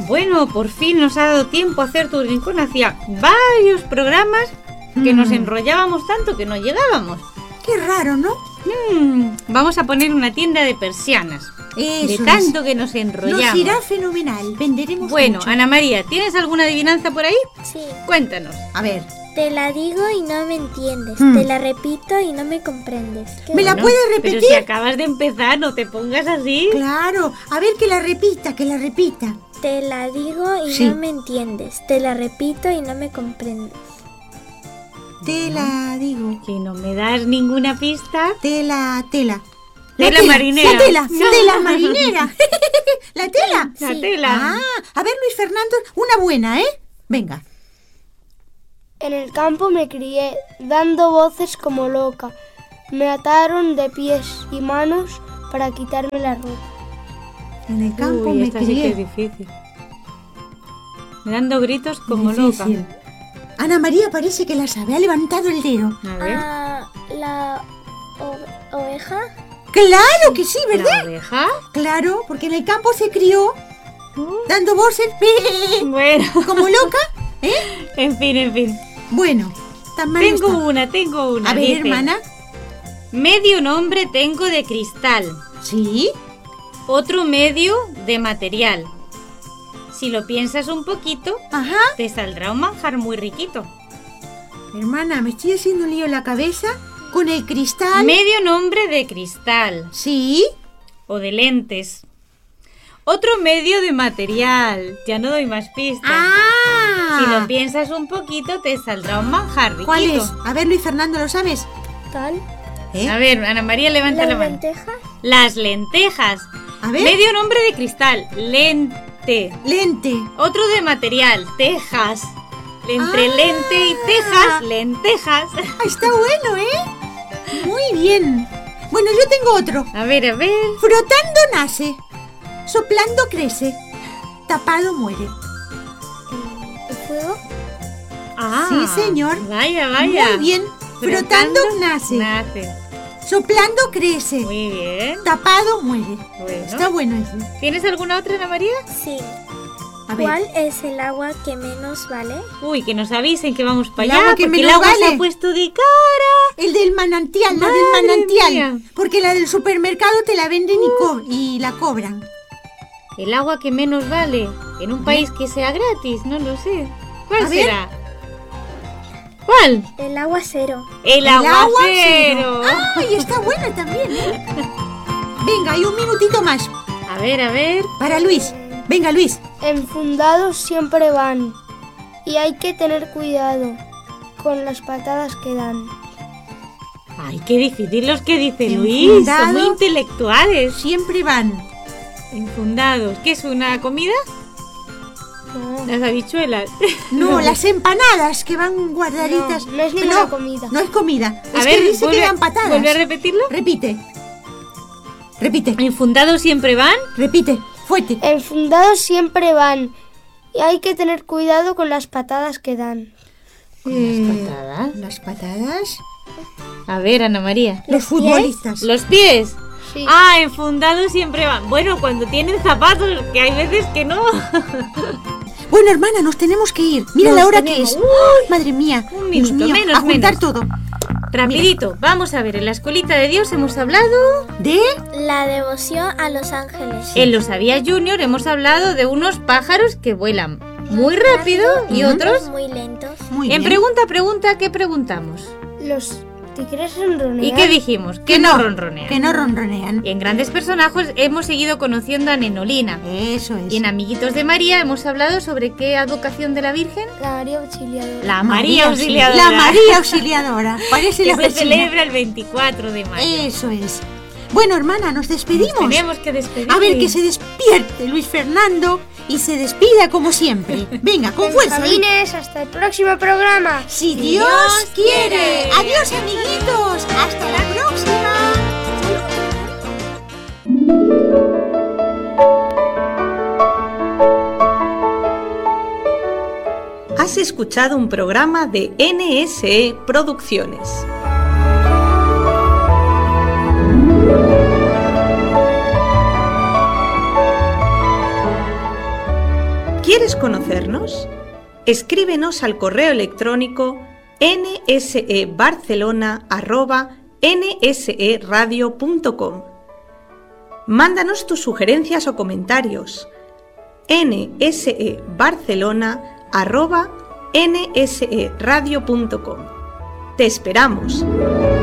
Bueno, por fin nos ha dado tiempo a hacer tu rincón. Hacía varios programas que nos enrollábamos tanto que no llegábamos. Qué raro, ¿no? Vamos a poner una tienda de persianas. Eso de tanto que nos enrollamos. Nos irá fenomenal, venderemos mucho. Ana María, ¿tienes alguna adivinanza por ahí? Sí. Cuéntanos. A ver. Te la digo y no me entiendes. Te la repito y no me comprendes. ¿Me la puedes repetir? Pero si acabas de empezar, no te pongas así. Claro. A ver, que la repita. Te la digo y no me entiendes. Te la repito y no me comprendes. Te la digo. Que no me das ninguna pista. Tela. Tela marinera. La tela marinera. ¿La tela? La tela. A ver, Luis Fernando, una buena, ¿eh? Venga. En el campo me crié, dando voces como loca. Me ataron de pies y manos para quitarme la ropa. En el campo me crié. Sí que es difícil. Dando gritos como loca. Ana María parece que la sabe, ha levantado el dedo. A ver. ¿La oveja? Claro que sí, ¿verdad? ¿La oveja? Claro, porque en el campo se crió, dando voces bueno. como loca, ¿eh? En fin. Bueno, tan mal tengo está. una. A ver, dice, hermana. Medio nombre tengo de cristal. ¿Sí? Otro medio de material. Si lo piensas un poquito, te saldrá un manjar muy riquito. Hermana, me estoy haciendo un lío en la cabeza con el cristal. Medio nombre de cristal. ¿Sí? O de lentes. Otro medio de material. Ya no doy más pistas. Si lo piensas un poquito, te saldrá un manjar riquito. ¿Cuál es? A ver, Luis Fernando, ¿lo sabes? ¿Tal? A ver, Ana María, levanta la mano. ¿Las lentejas? Las lentejas. A ver. Medio nombre de cristal. Lente. Otro de material. Tejas. Entre lente y tejas, lentejas. Está bueno, ¿eh? Muy bien. Bueno, yo tengo otro. A ver. Frotando nace. Soplando crece. Tapado muere. ¿El fuego? Sí, señor. Vaya. Muy bien. Frotando nace. Soplando crece. Muy bien. Tapado muere. Bueno. Está bueno eso. ¿Tienes alguna otra, Ana María? Sí. A ver. ¿Cuál es el agua que menos vale? Uy, que nos avisen que vamos para El allá, agua que porque menos el agua vale. se ha puesto de cara. El del manantial, la Madre del manantial. mía. Porque la del supermercado te la venden y la cobran. El agua que menos vale en un país que sea gratis, no lo sé. ¿Cuál A ver. será? ¿Cuál? El aguacero. El aguacero. ¡Ay, está buena también! Venga, y un minutito más. A ver. Para Luis. Venga, Luis. Enfundados siempre van y hay que tener cuidado con las patadas que dan. Ay, qué difícil los que dice Luis. Enfundados. Son muy intelectuales. Siempre van. Enfundados. ¿Qué es una comida? No, Las habichuelas. No, las empanadas que van guardaditas. no es ninguna comida. No es comida. A Es ver, que dice que dan patadas. ¿vuelve a repetirlo? Repite. ¿Enfundados siempre van? Repite. Fuerte. Enfundados siempre van y hay que tener cuidado con las patadas que dan. ¿Patadas? Las patadas. A ver, Ana María. Los futbolistas. ¿Los pies? Sí. Enfundados siempre van. Bueno, cuando tienen zapatos, que hay veces que no. Bueno, hermana, nos tenemos que ir. Mira la hora que es. Uy, madre mía. un Dios minuto, mío, menos, a juntar menos. todo. Rapidito, vamos a ver, en la escuelita de Dios hemos hablado... ¿De? La devoción a los ángeles. En Lo Sabía Junior hemos hablado de unos pájaros que vuelan muy rápido y otros... muy lentos. Muy En bien. pregunta, ¿qué preguntamos? Los tigres ronronean. ¿Y qué dijimos? Que no ronronean. Que no ronronean. Y en Grandes Personajes hemos seguido conociendo a Nenolina. Eso es. Y en Amiguitos de María hemos hablado sobre qué advocación de la Virgen. La María Auxiliadora. La María Auxiliadora. La María Auxiliadora. Parece que la se vecina. celebra el 24 de mayo. Eso es. Bueno, hermana, nos despedimos. Tenemos que despedir. A ver, que se despierte Luis Fernando y se despida como siempre. Venga, con fuerza. Benjamines, hasta el próximo programa. Si Dios quiere. Adiós, amiguitos. Hasta la próxima. Has escuchado un programa de NSE Producciones. ¿Quieres conocernos? Escríbenos al correo electrónico nsebarcelona@nseradio.com. Mándanos tus sugerencias o comentarios. nsebarcelona@nseradio.com. ¡Te esperamos!